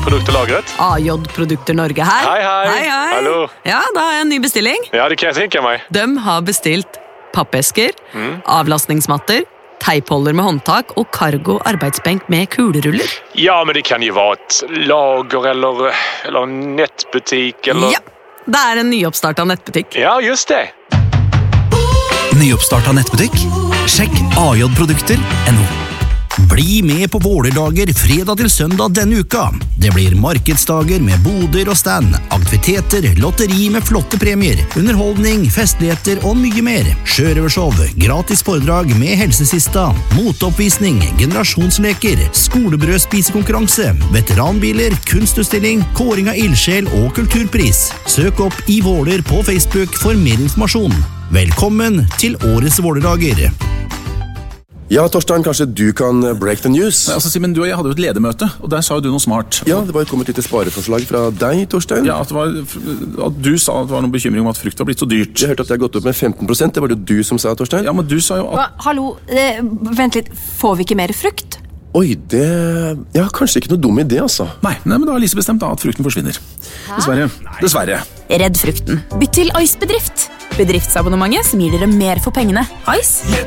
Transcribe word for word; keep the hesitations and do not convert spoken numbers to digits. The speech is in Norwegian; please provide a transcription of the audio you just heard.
produkterlagret. A J Produkter Norge her. Hei, hei. Hei, hei. Hallo. Ja, da har jeg en ny bestilling. Ja, det kan jeg tenke meg. De har bestilt pappesker, Mm. avlastningsmatter, teipholder med håndtak og cargo arbeidsbenk med kuleruller. Ja, men det kan jo være et lager eller, eller en nettbutikk eller... Ja, det er en nyoppstartet nettbutikk. Ja, just det. Nyoppstartet nettbutikk? Sjekk a j produkter punktum no. Bli med på Vålerdager fredag til søndag denne uka. Det blir markedsdager med boder og stand, aktiviteter, lotteri med flotte premier, underholdning, festligheter og mye mer. Sjørøvershow, gratis foredrag med helsesista, moteoppvisning, generasjonsleker, skolebrødspisekonkurranse, veteranbiler, kunstutstilling, kåring av ildsjel og kulturpris. Søk opp i Våler på Facebook for mer informasjon. Velkommen til årets Vålerdager. Ja, Torstein, kanskje du kan break the news? Nei, altså, Simen, du og jeg hadde jo et ledermøte, og der sa jo du noe smart. Ja, det var kommet et lite spareforslag fra deg, Torstein. Ja, at, det var, at du sa at det var noen bekymring om at frukt var blitt så dyrt. Jeg hørte at det har gått opp med femten prosent, det var det du som sa, Torstein. Ja, men du sa jo at... Hva? Hallo, eh, vent litt, får vi ikke mer frukt? Oi, det... Ja, kanskje ikke noe dum idé, altså. Nei, nei, men da har Lise bestemt da at frukten forsvinner. Dessverre. Dessverre. Redd frukten. Bytt til Ice Bedrift. Bedriftsabonnementet som gir dere mer for pengene. Ice?